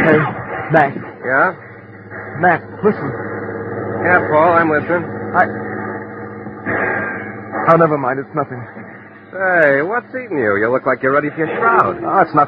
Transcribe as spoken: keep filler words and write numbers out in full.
Hey, Mac. Yeah? Mac, listen. Yeah, Paul, I'm listening. I... Oh, never mind. It's nothing. Hey, what's eating you? You look like you're ready for your shroud. Oh, it's not